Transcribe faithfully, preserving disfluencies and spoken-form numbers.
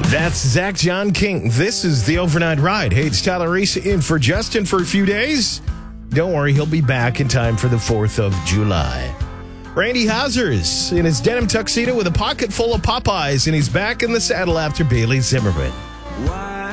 That's Zach John King. This is the Overnight Ride. Hey, it's Tyler Reese in for Justin for a few days. Don't worry, he'll be back in time for the fourth of July. Randy Hauser's in his denim tuxedo with a pocket full of Popeyes, and he's back in the saddle after Bailey Zimmerman.